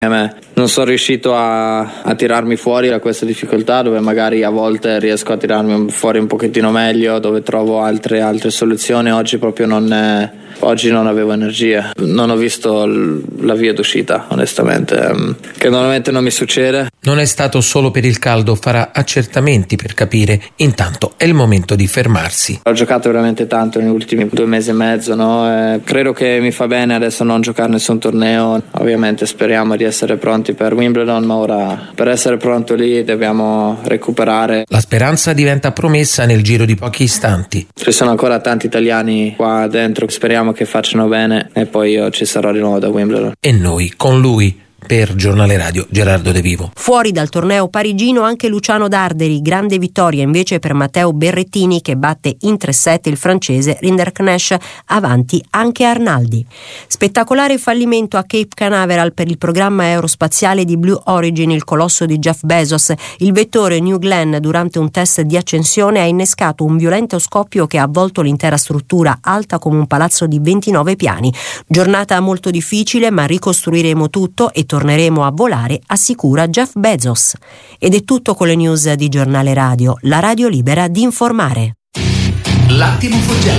Non sono riuscito a tirarmi fuori da questa difficoltà, dove magari a volte riesco a tirarmi fuori un pochettino meglio, dove trovo altre soluzioni. Oggi proprio non avevo energia, non ho visto la via d'uscita, onestamente, che normalmente non mi succede. Non è stato solo per il caldo, farà accertamenti per capire. Intanto è il momento di fermarsi. Ho giocato veramente tanto negli ultimi 2 mesi e mezzo, no? Credo che mi fa bene adesso non giocare nessun torneo. Ovviamente speriamo di essere pronti per Wimbledon, ma ora per essere pronto lì dobbiamo recuperare. La speranza diventa promessa nel giro di pochi istanti. Ci sono ancora tanti italiani qua dentro, speriamo che facciano bene e poi io ci sarò di nuovo da Wimbledon. E noi con lui. Per Giornale Radio, Gerardo De Vivo. Fuori dal torneo parigino anche Luciano Darderi, grande vittoria invece per Matteo Berrettini che batte in 3-7 il francese Rinderknecht, avanti anche Arnaldi. Spettacolare fallimento a Cape Canaveral per il programma aerospaziale di Blue Origin, il colosso di Jeff Bezos. Il vettore New Glenn durante un test di accensione ha innescato un violento scoppio che ha avvolto l'intera struttura, alta come un palazzo di 29 piani. Giornata molto difficile, ma ricostruiremo tutto e torneremo a volare, assicura Jeff Bezos. Ed è tutto con le news di Giornale Radio, la radio libera di informare. L'attimo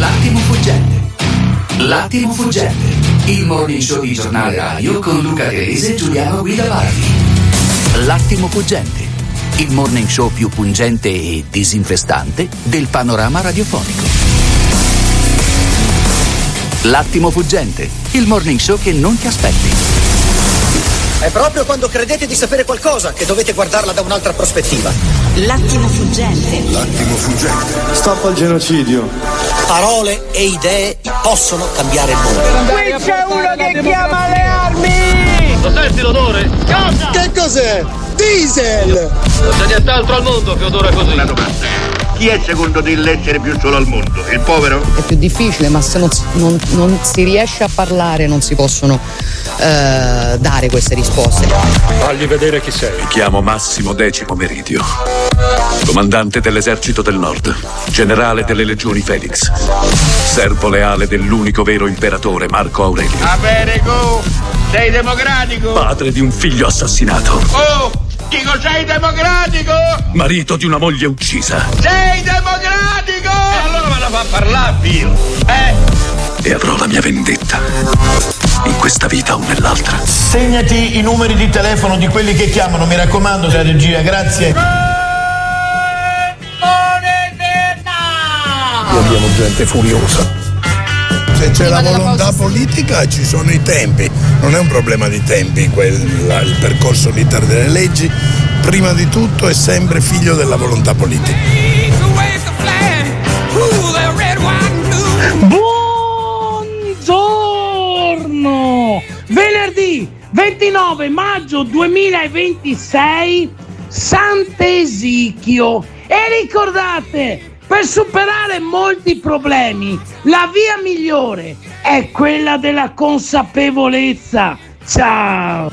fuggente. Il morning show di Giornale Radio con Luca Telese e Giuliano Guida Bardi. L'attimo fuggente, il morning show più pungente e disinfestante del panorama radiofonico. L'attimo fuggente, il morning show che non ti aspetti. È proprio quando credete di sapere qualcosa che dovete guardarla da un'altra prospettiva. L'attimo fuggente. Stop al genocidio. Parole e idee possono cambiare il mondo. Qui c'è uno che chiama le armi! Lo senti l'odore? Cosa? Che cos'è? Diesel! Non c'è nient'altro al mondo che odora così. Una domanda. Chi è secondo te l'essere più solo al mondo? Il povero? È più difficile, ma se non si riesce a parlare non si possono dare queste risposte. Fagli vedere chi sei. Mi chiamo Massimo Decimo Meridio, comandante dell'esercito del Nord, generale delle legioni Felix, servo leale dell'unico vero imperatore Marco Aurelio. Va bene, go! Sei democratico? Padre di un figlio assassinato. Oh! Dico, sei democratico? Marito di una moglie uccisa. Sei democratico? E allora me la fa parlare, Dio. E avrò la mia vendetta, in questa vita o nell'altra. Segnati i numeri di telefono di quelli che chiamano, mi raccomando, la regia, grazie. Qui abbiamo gente furiosa. Se c'è la volontà politica ci sono i tempi, non è un problema di tempi, il percorso, l'iter delle leggi, prima di tutto è sempre figlio della volontà politica. Buongiorno! Venerdì 29 maggio 2026, Sant'Egidio. E ricordate, per superare molti problemi, la via migliore è quella della consapevolezza. Ciao!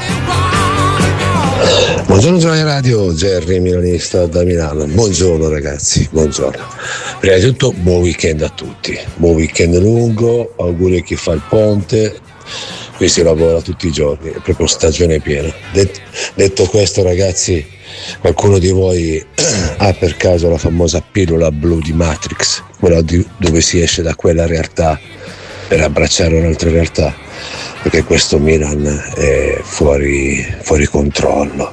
Buongiorno Giornale Radio, Gerry milanista da Milano. Buongiorno ragazzi, buongiorno. Prima di tutto buon weekend a tutti, buon weekend lungo, auguri a chi fa il ponte. Qui si lavora tutti i giorni, è proprio stagione piena. Detto questo ragazzi, qualcuno di voi ha per caso la famosa pillola blu di Matrix, quella dove si esce da quella realtà per abbracciare un'altra realtà? Perché questo Milan è fuori controllo.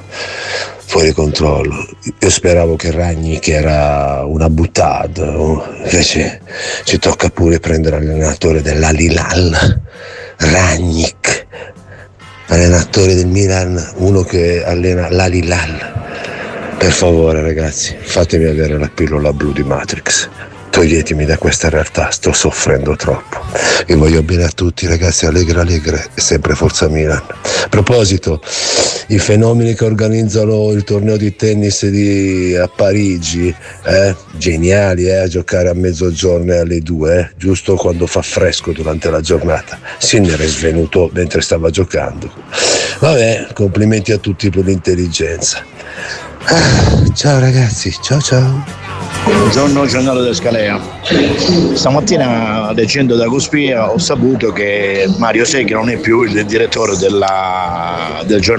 Io speravo che Ragni, che era una buttata, invece ci tocca pure prendere l'allenatore dell'Al-Hilal, Rangnick, allenatore del Milan, uno che allena l'Al-Hilal. Per favore ragazzi, fatemi avere la pillola blu di Matrix, toglietemi da questa realtà, sto soffrendo troppo. Vi voglio bene a tutti ragazzi, allegre e sempre forza Milan. A proposito, i fenomeni che organizzano il torneo di tennis a Parigi, geniali, a giocare a mezzogiorno e alle 2, giusto quando fa fresco durante la giornata. Sinner è svenuto mentre stava giocando. Vabbè, complimenti a tutti per l'intelligenza. Ciao ragazzi, ciao. Buongiorno, giornale del Scalea. Stamattina leggendo da Cospia ho saputo che Mario Segre non è più il direttore del giornale